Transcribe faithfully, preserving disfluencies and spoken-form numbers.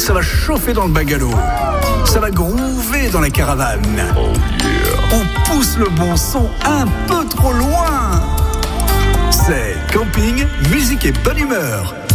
ça va chauffer dans le bungalow. Ça va groover dans la caravane. Oh yeah. On pousse le bon son un peu trop loin. C'est camping, musique et bonne humeur.